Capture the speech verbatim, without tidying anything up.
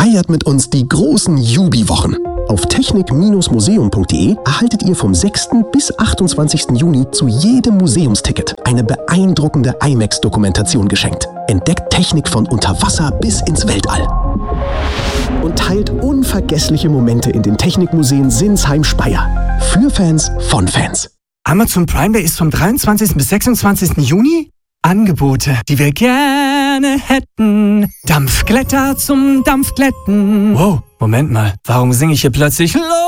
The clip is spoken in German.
Feiert mit uns die großen Jubi-Wochen. Auf technik museum punkt de erhaltet ihr vom sechsten bis achtundzwanzigsten Juni zu jedem Museumsticket eine beeindruckende IMAX-Dokumentation geschenkt. Entdeckt Technik von unter Wasser bis ins Weltall. Und teilt unvergessliche Momente in den Technikmuseen Sinsheim-Speyer. Für Fans von Fans. Amazon Prime Day ist vom dreiundzwanzigsten bis sechsundzwanzigsten Juni. Angebote, die wir gerne hätten. Dampfglätter zum Dampfglätten. Wow, Moment mal, warum singe ich hier plötzlich